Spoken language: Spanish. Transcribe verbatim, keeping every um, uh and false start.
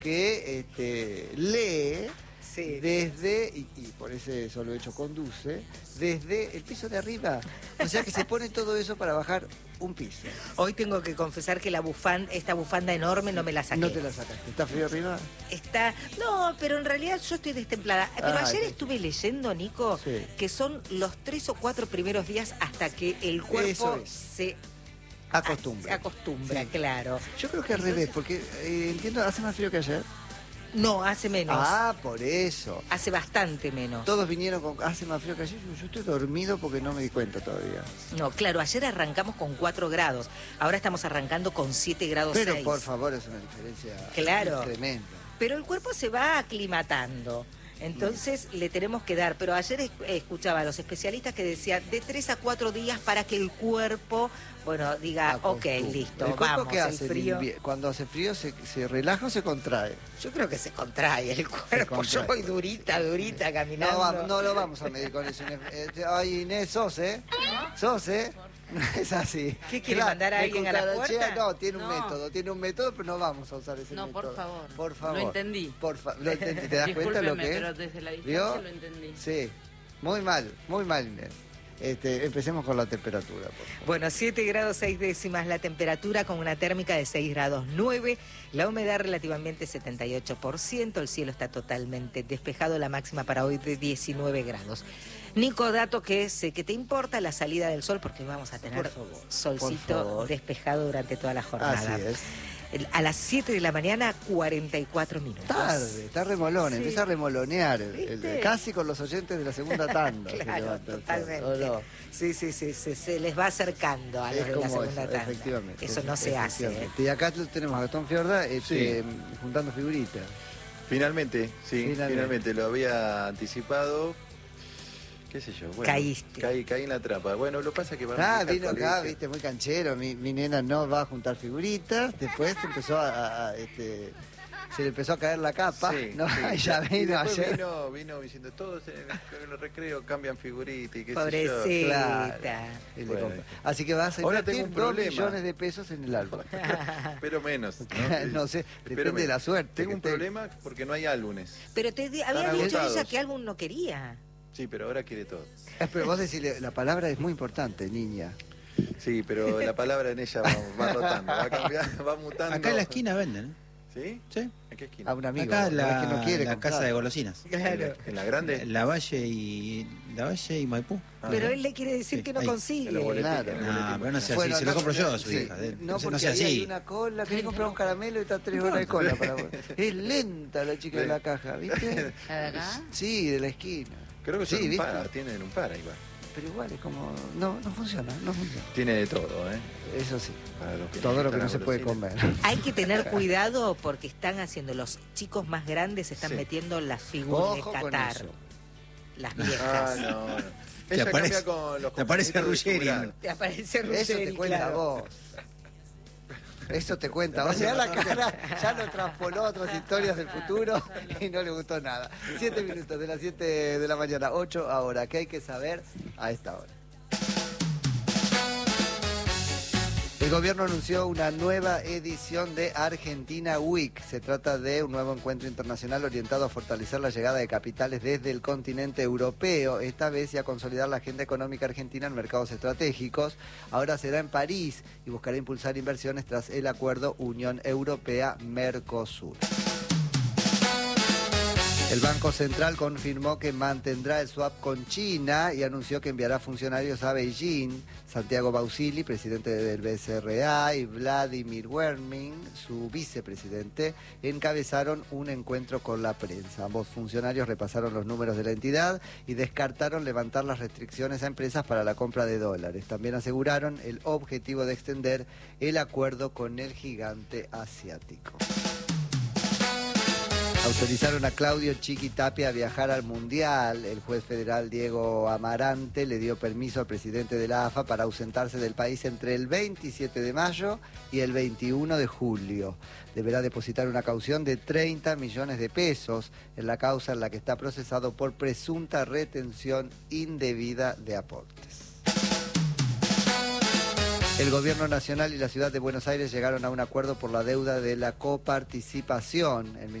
que este, lee sí. desde, y, y por ese solo hecho conduce, desde el piso de arriba. O sea que se pone todo eso para bajar un piso. Hoy tengo que confesar que la bufanda, esta bufanda enorme no me la saqué. No te la sacaste. ¿Está frío arriba? Está... No, pero en realidad yo estoy destemplada. Pero Ah, ayer sí. estuve leyendo, Nico, Sí. que son los tres o cuatro primeros días hasta que el cuerpo Eso es. se... Acostumbra. Se acostumbra, Sí. claro. Yo creo que al revés, porque eh, entiendo, hace más frío que ayer. No, hace menos. Ah, por eso. Hace bastante menos. Todos vinieron con, hace más frío que ayer. Yo estoy dormido porque no me di cuenta todavía. No, claro, ayer arrancamos con cuatro grados. Ahora estamos arrancando con siete grados Pero seis. por favor, es una diferencia Claro. tremenda. Pero el cuerpo se va aclimatando. Entonces le tenemos que dar, pero ayer es- escuchaba a los especialistas que decían de tres a cuatro días para que el cuerpo, bueno, diga, ok, Acostumbre. listo, ¿El cuerpo vamos, qué el hace? en frío. invie- Cuando hace frío, ¿se, se relaja o se contrae? Yo creo que se contrae el cuerpo, yo contrae. voy durita, durita, caminando. No, vamos, no lo vamos a medir con eso, Inés. Eh, Ay, Inés, sos, ¿eh? Sos, ¿eh? Es así. ¿Qué, quiere mandar a de alguien a la cucarachea, puerta? No, tiene un No. método, tiene un método, pero no vamos a usar ese No, método. por favor. Por favor. Lo entendí. Por fa- lo entendí. ¿Te das cuenta lo Discúlpeme, que es? pero desde la ¿Vio? distancia lo entendí. Sí, muy mal, muy mal, Inés. Este, empecemos con la temperatura, por favor. Bueno, siete grados seis décimas la temperatura con una térmica de seis grados nueve, la humedad relativamente setenta y ocho por ciento, el cielo está totalmente despejado, la máxima para hoy de diecinueve grados. Nico, dato que sé que te importa, la salida del sol, porque vamos a tener Por favor, solcito por favor. despejado durante toda la jornada. Así es. El- A las siete de la mañana, cuarenta y cuatro minutos. Tarde, está remolón, Sí. empieza a remolonear, el- el- ¿Viste? casi con los oyentes de la segunda tanda. se Claro, levanta el sol, totalmente. ¿o no? Sí, sí, sí, se, se les va acercando a los Es de la como segunda eso, tanda. efectivamente. Eso no se hace. efectivamente. Y acá lo tenemos a Gastón Fiorda este, juntando figuritas. Finalmente, sí, Finalmente. finalmente. Lo había anticipado. ¿Qué sé yo? Bueno, Caíste. Caí, caí en la trampa. Bueno, lo pasa que va Ah, a vino acá, viste, muy canchero. Mi, mi nena no va a juntar figuritas. Después empezó a, a- a, este, se le empezó a caer la capa. Sí, ¿no? sí. Ya Y vino después ayer. Vino, vino diciendo, todos en el, en el recreo cambian figuritas y qué sé yo. Pobrecita. Claro. Y le Bueno. compra. Así que vas a Ahora invertir tengo un dos problema. millones de pesos en el álbum. Pero menos. No sé, Espero depende de la menos. suerte. Tengo que un tenga. problema porque no hay álbumes. Pero te di- había Están dicho agotados. ella que álbum no quería. Sí, pero ahora quiere todo. Eh, Pero vos decís, la palabra es muy importante, niña. Sí, pero la palabra en ella va, va rotando, va cambiando, va mutando. Acá en la esquina venden, ¿eh? ¿Sí? Sí. ¿En qué esquina? A un amigo. Acá no la, es que no quiere la comprar. casa de golosinas. ¿En la, en la grande? La Valle y la Valle y Maipú. Ah, Pero ¿no? él le quiere decir Sí, que no ahí. consigue. En los boletines, Claro. en los No, boletines. pero no sea Bueno, así, se no, lo compro yo, su sí, hija. de- No, no porque sea ahí hay así. una cola, querés comprar un caramelo y está tres horas de cola para vos. Es lenta la chica de la caja, ¿viste? ¿La de acá? Sí, de la esquina. Creo que Sí, son un ¿viste? para, tienen un para igual. Pero igual es como... No, no funciona, no funciona. Tiene de todo, ¿eh? Eso sí, Para los que todo lo que no se necesitan puede golosinas. comer. Hay que tener cuidado porque están haciendo, los chicos más grandes están Sí. metiendo las figuras Ojo de con Qatar. eso. Las Ah, viejas. no, no. Te Ella aparece- cambia con los te aparece compañeritos de su Ruggeri. grado. Te aparece Eso Ruggeri, te cuenta claro. vos. Eso te cuenta. O sea, la cara ya lo transpoló a otras historias del futuro y no le gustó nada. Siete minutos de las siete de la mañana, ocho ahora. ¿Qué hay que saber a esta hora? El gobierno anunció una nueva edición de Argentina Week. Se trata de un nuevo encuentro internacional orientado a fortalecer la llegada de capitales desde el continente europeo, esta vez y a consolidar la agenda económica argentina en mercados estratégicos. Ahora será en París y buscará impulsar inversiones tras el acuerdo Unión Europea-Mercosur. El Banco Central confirmó que mantendrá el swap con China y anunció que enviará funcionarios a Beijing. Santiago Bausili, presidente del B C R A, y Vladimir Werming, su vicepresidente, encabezaron un encuentro con la prensa. Ambos funcionarios repasaron los números de la entidad y descartaron levantar las restricciones a empresas para la compra de dólares. También aseguraron el objetivo de extender el acuerdo con el gigante asiático. Autorizaron a Claudio Chiqui Tapia a viajar al Mundial. El juez federal Diego Amarante le dio permiso al presidente de la A F A para ausentarse del país entre el veintisiete de mayo y el veintiuno de julio. Deberá depositar una caución de treinta millones de pesos en la causa en la que está procesado por presunta retención indebida de aportes. El gobierno nacional y la ciudad de Buenos Aires llegaron a un acuerdo por la deuda de la coparticipación. El